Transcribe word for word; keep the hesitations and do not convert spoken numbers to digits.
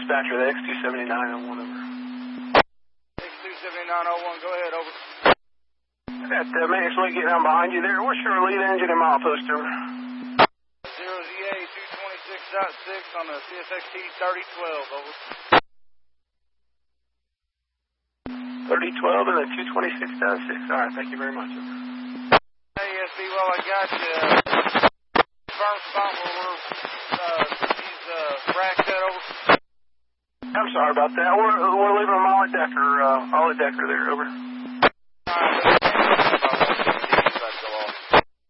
dispatcher, the X two seventy-nine oh one, over. X two seventy-nine oh one, go ahead, over. That uh, maintenance link getting down behind you there. What's your lead engine and milepost, over? zero Z A two twenty-six point six on the C S X T thirty twelve, over. thirty twelve and the two twenty-six point six. All right, thank you very much, over. Hey, S B, well, I got you. Firm spot where we're, uh, these, uh, frac cut over. I'm sorry about that. We're, we're leaving them all at Decker, uh, all at Decker there, over. All right.